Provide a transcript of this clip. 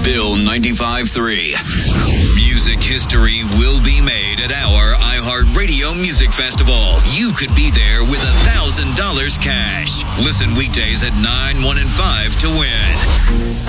Bill 95.3. Music history will be made at our iHeartRadio Music Festival. You could be there with $1,000 cash. Listen weekdays at 9, 1, and 5 to win.